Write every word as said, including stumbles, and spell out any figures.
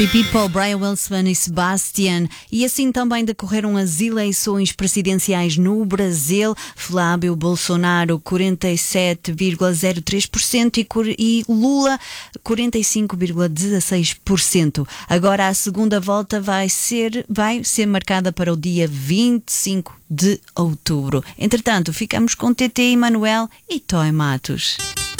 People, Brian Wilson e Sebastian. E assim também decorreram as eleições presidenciais no Brasil. Flávio Bolsonaro, quarenta e sete vírgula zero três por cento e, e Lula, quarenta e cinco vírgula dezasseis por cento. Agora a segunda volta vai ser, vai ser marcada para o dia vinte e cinco de outubro. Entretanto, ficamos com T T Emanuel e Toy Matos.